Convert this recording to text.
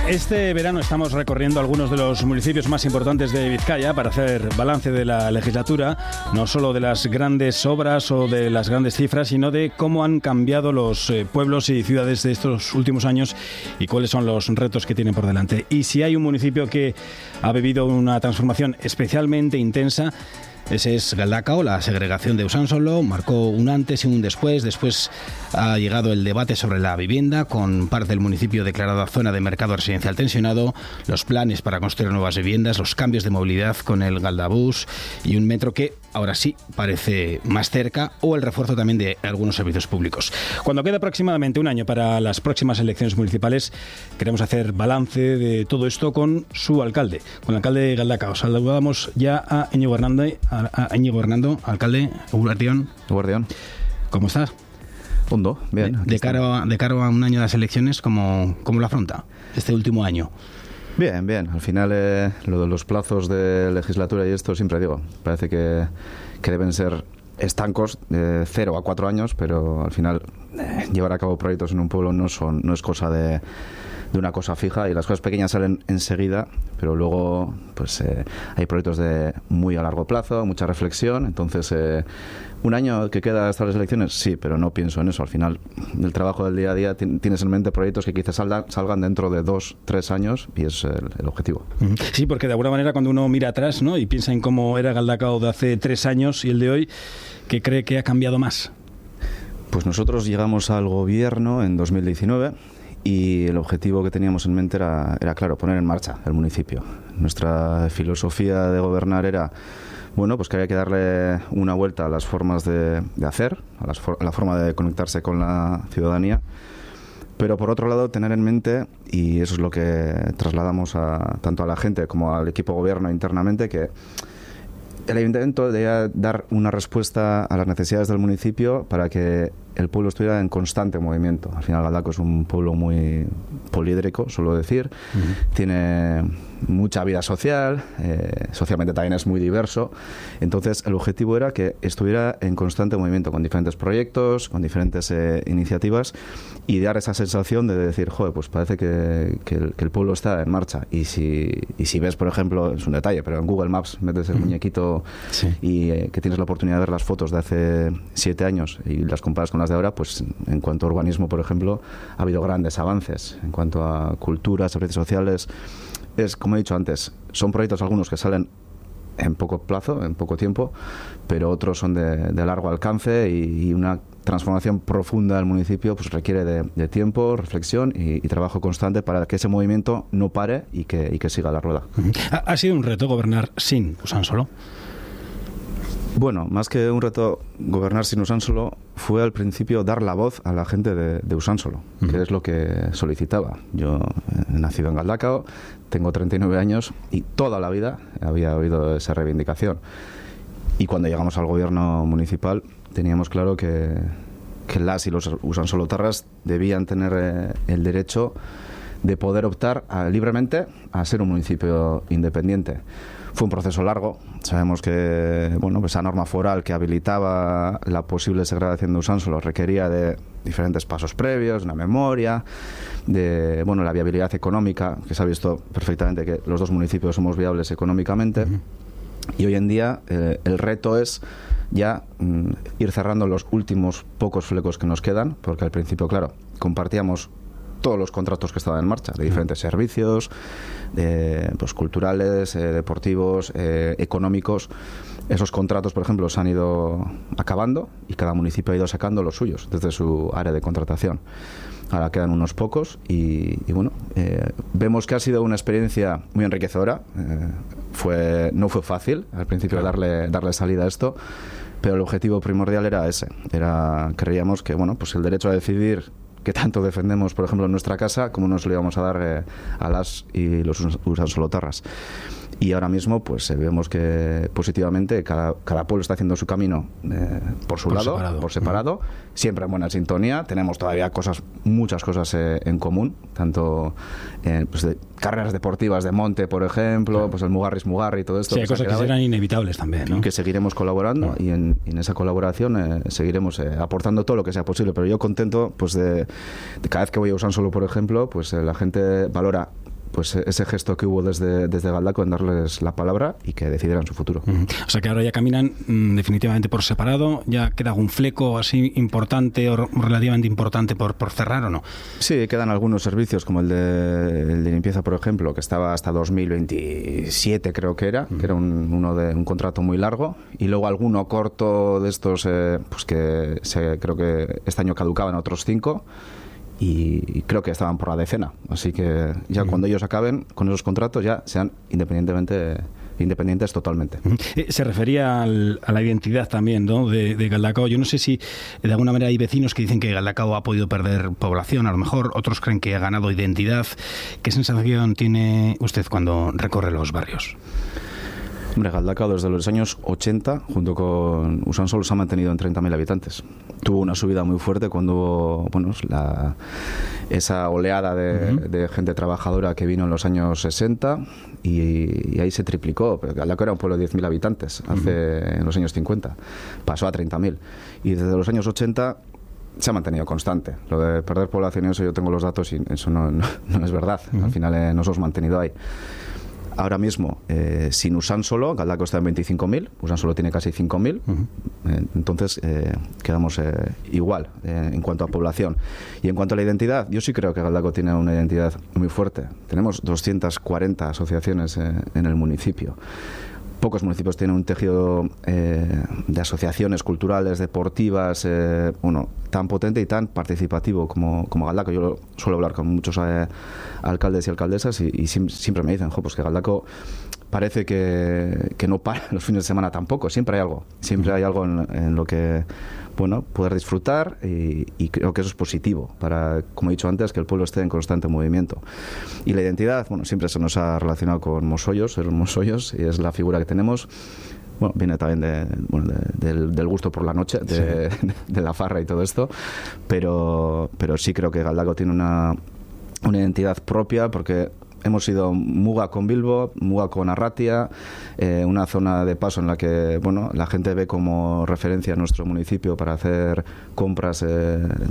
Este verano estamos recorriendo algunos de los municipios más importantes de Vizcaya para hacer balance de la legislatura, no solo de las grandes obras o de las grandes cifras, sino de cómo han cambiado los pueblos y ciudades de estos últimos años y cuáles son los retos que tienen por delante. Y si hay un municipio que ha vivido una transformación especialmente intensa, ese es Galdakao. La segregación de Usánsolo marcó un antes y un después. Después ha llegado el debate sobre la vivienda, con parte del municipio declarada zona de mercado residencial tensionado, los planes para construir nuevas viviendas, los cambios de movilidad con el Galdabús y un metro que ahora sí parece más cerca, o el refuerzo también de algunos servicios públicos. Cuando queda aproximadamente un año para las próximas elecciones municipales, queremos hacer balance de todo esto con su alcalde, con el alcalde de Galdakao. Saludamos ya a Íñigo Hernando, alcalde. Guardión. ¿Cómo estás? Hondo, bien. De cara a un año de las elecciones, ¿cómo lo afronta este último año? Bien. Al final, lo de los plazos de legislatura y esto, siempre digo, parece que deben ser estancos de 0 a 4 años, pero al final llevar a cabo proyectos en un pueblo no es cosa de una cosa fija, y las cosas pequeñas salen enseguida, pero luego pues hay proyectos de muy a largo plazo, mucha reflexión. Entonces, ¿un año que queda hasta las elecciones? Sí, pero no pienso en eso. Al final, el trabajo del día a día, tienes en mente proyectos que quizás salgan dentro de 2-3 años, y es el objetivo. Sí, porque de alguna manera cuando uno mira atrás, ¿no?, y piensa en cómo era Galdakao de hace 3 años y el de hoy, ¿qué cree que ha cambiado más? Pues nosotros llegamos al gobierno en 2019, y el objetivo que teníamos en mente era claro, poner en marcha el municipio. Nuestra filosofía de gobernar era, bueno, pues que había que darle una vuelta a las formas de hacer, a la forma de conectarse con la ciudadanía, pero por otro lado tener en mente, y eso es lo que trasladamos tanto a la gente como al equipo gobierno internamente, que el ayuntamiento debía dar una respuesta a las necesidades del municipio para que el pueblo estuviera en constante movimiento. Al final, Galdakao es un pueblo muy poliédrico, suelo decir. Tiene mucha vida social, socialmente también es muy diverso. Entonces, el objetivo era que estuviera en constante movimiento, con diferentes proyectos, con diferentes iniciativas, y dar esa sensación de decir, joder, pues parece que el pueblo está en marcha. Y si ves, por ejemplo, es un detalle, pero en Google Maps metes el muñequito, sí, y que tienes la oportunidad de ver las fotos de hace 7 años y las comparas con las de ahora, pues en cuanto a urbanismo, por ejemplo, ha habido grandes avances. En cuanto a cultura, servicios sociales, es, como he dicho antes, son proyectos algunos que salen en poco plazo, en poco tiempo, pero otros son de largo alcance, y una transformación profunda del municipio pues requiere de tiempo, reflexión y trabajo constante para que ese movimiento no pare y que siga la rueda. ¿Ha sido un reto gobernar sin Usánsolo? Bueno, más que un reto gobernar sin Usánsolo, fue al principio dar la voz a la gente de Usánsolo, que es lo que solicitaba. Yo he nacido en Galdakao, tengo 39 años y toda la vida había oído esa reivindicación. Y cuando llegamos al gobierno municipal teníamos claro que las y los usánsolotarras debían tener el derecho de poder optar libremente a ser un municipio independiente. Fue un proceso largo. Sabemos que esa norma foral que habilitaba la posible segregación de Usánsolo requería de diferentes pasos previos, una memoria, de la viabilidad económica, que se ha visto perfectamente que los dos municipios somos viables económicamente. Y hoy en día el reto es ya ir cerrando los últimos pocos flecos que nos quedan, porque al principio, claro, compartíamos todos los contratos que estaban en marcha, de diferentes servicios, pues culturales, deportivos, económicos. Esos contratos, por ejemplo, se han ido acabando y cada municipio ha ido sacando los suyos desde su área de contratación. Ahora quedan unos pocos y vemos que ha sido una experiencia muy enriquecedora. No fue fácil al principio, claro, darle salida a esto, pero el objetivo primordial era ese. Creíamos que pues el derecho a decidir, que tanto defendemos, por ejemplo, en nuestra casa, como nos lo íbamos a dar a las y los usánsolotarras. Y ahora mismo pues vemos que positivamente cada pueblo está haciendo su camino por su lado, por separado, siempre en buena sintonía. Tenemos todavía muchas cosas en común, tanto pues de carreras deportivas de monte, por ejemplo, claro, pues el Mugarri y todo esto. Sí, hay cosas que serán inevitables también, ¿no? Que seguiremos colaborando, y en esa colaboración seguiremos aportando todo lo que sea posible. Pero yo contento pues de cada vez que voy a Usánsolo, por ejemplo, pues la gente valora pues ese gesto que hubo desde Galdakao en darles la palabra y que decidieran su futuro. O sea que ahora ya caminan definitivamente por separado. ¿Ya queda algún fleco así importante o relativamente importante por cerrar o no? Sí, quedan algunos servicios como el de limpieza, por ejemplo, que estaba hasta 2027 creo que era un contrato muy largo, y luego alguno corto de estos pues que creo que este año caducaban otros 5 y creo que estaban por la decena, así que ya cuando ellos acaben con esos contratos ya sean independientes totalmente. Se refería a la identidad también, ¿no?, de Galdakao. Yo no sé si de alguna manera hay vecinos que dicen que Galdakao ha podido perder población, a lo mejor otros creen que ha ganado identidad. ¿Qué sensación tiene usted cuando recorre los barrios? Hombre, Galdakao desde los años 80, junto con Usansolo, se ha mantenido en 30.000 habitantes. Tuvo una subida muy fuerte cuando esa oleada de gente trabajadora que vino en los años 60 y ahí se triplicó. Galdakao era un pueblo de 10.000 habitantes en los años 50. Pasó a 30.000. Y desde los años 80 se ha mantenido constante. Lo de perder población, eso yo tengo los datos y eso no es verdad. Al final nos hemos mantenido ahí. Ahora mismo, sin Usansolo, Galdakao está en 25.000, Usansolo tiene casi 5.000, entonces quedamos igual en cuanto a población. Y en cuanto a la identidad, yo sí creo que Galdakao tiene una identidad muy fuerte. Tenemos 240 asociaciones en el municipio. Pocos municipios tienen un tejido de asociaciones culturales, deportivas, tan potente y tan participativo como Galdakao. Yo suelo hablar con muchos alcaldes y alcaldesas y siempre me dicen, pues que Galdakao parece que no para los fines de semana tampoco. Siempre hay algo en lo que poder disfrutar y creo que eso es positivo para, como he dicho antes, que el pueblo esté en constante movimiento. Y la identidad, siempre se nos ha relacionado con Mossollos, y es la figura que tenemos. Viene también del gusto por la noche, de la farra y todo esto, pero sí creo que Galdakao tiene una identidad propia, porque hemos ido Muga con Bilbo, Muga con Arratia, una zona de paso en la que la gente ve como referencia a nuestro municipio para hacer compras